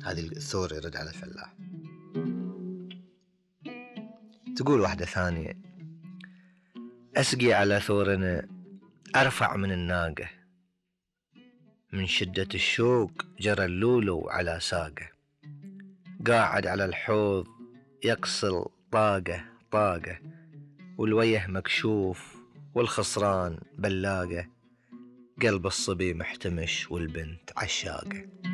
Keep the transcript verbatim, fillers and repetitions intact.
هذه الثور يرد على الفلاح. تقول واحدة ثانية: أسقي على ثورنا أرفع من الناقة، من شدة الشوق جرى اللولو على ساقه، قاعد على الحوض يقصل طاقة طاقة، والويه مكشوف والخصران بلاقة، قلب الصبي محتمش والبنت عشاقة.